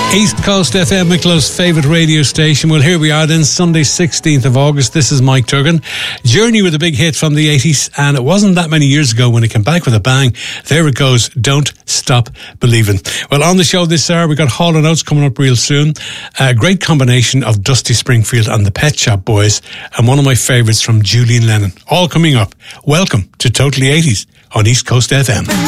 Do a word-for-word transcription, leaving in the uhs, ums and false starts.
East Coast F M, Micklow's favourite radio station. Well, here we are then, Sunday sixteenth of August. This is Mike Turgan. Journey with a big hit from the eighties, and it wasn't that many years ago when it came back with a bang. There it goes, Don't Stop Believing. Well, on the show this hour, we got Hall and Oates coming up real soon. A great combination of Dusty Springfield and the Pet Shop Boys, and one of my favourites from Julian Lennon. All coming up. Welcome to Totally eighties on East Coast F M.